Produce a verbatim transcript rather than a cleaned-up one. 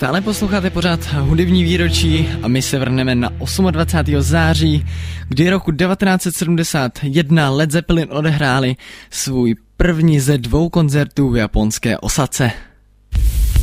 Stále posloucháte pořád hudební výročí a my se vrhneme na dvacátého osmého září, kdy roku devatenáct set sedmdesát jedna Led Zeppelin odehráli svůj první ze dvou koncertů v japonské Osace.